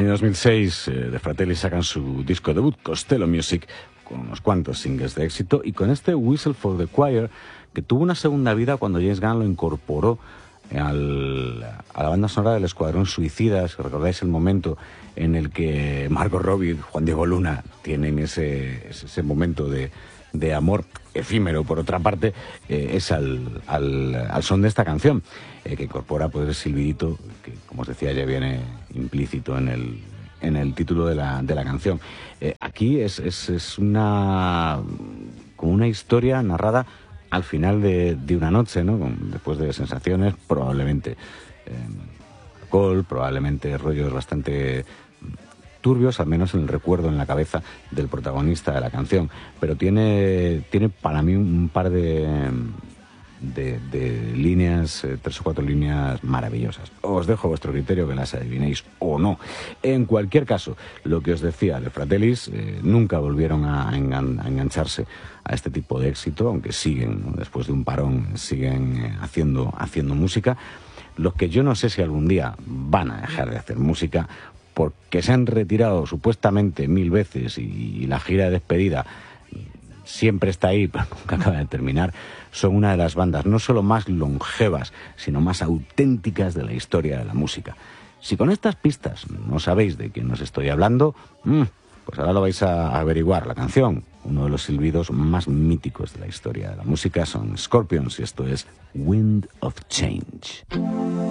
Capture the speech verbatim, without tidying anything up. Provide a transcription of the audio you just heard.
Año dos mil seis, eh, The Fratelli sacan su disco debut, Costello Music, con unos cuantos singles de éxito, y con este Whistle for the Choir, que tuvo una segunda vida cuando James Gunn lo incorporó al, a la banda sonora del Escuadrón Suicida. Si recordáis el momento en el que Margot Robbie y Juan Diego Luna tienen ese, ese momento de, de amor efímero, por otra parte, eh, es al, al, al son de esta canción, eh, que incorpora pues el silbidito, que como os decía ya viene implícito en el, en el título de la, de la canción. Eh, aquí es, es, es una, como una historia narrada al final de, de una noche, ¿no? Después de sensaciones, probablemente eh, alcohol, probablemente rollos bastante turbios, al menos en el recuerdo, en la cabeza del protagonista de la canción. Pero tiene, tiene para mí un par de, de, de líneas, eh, tres o cuatro líneas maravillosas. Os dejo a vuestro criterio que las adivinéis o no. En cualquier caso, lo que os decía, The Fratellis eh, nunca volvieron a, engan, a engancharse a este tipo de éxito, aunque siguen, ¿no? Después de un parón, siguen eh, haciendo, haciendo música. Los que yo no sé si algún día van a dejar de hacer música, porque se han retirado supuestamente mil veces y la gira de despedida siempre está ahí, pero nunca acaba de terminar. Son una de las bandas no solo más longevas, sino más auténticas de la historia de la música. Si con estas pistas no sabéis de quién os estoy hablando, pues ahora lo vais a averiguar. La canción, uno de los silbidos más míticos de la historia de la música, son Scorpions, y esto es Wind of Change.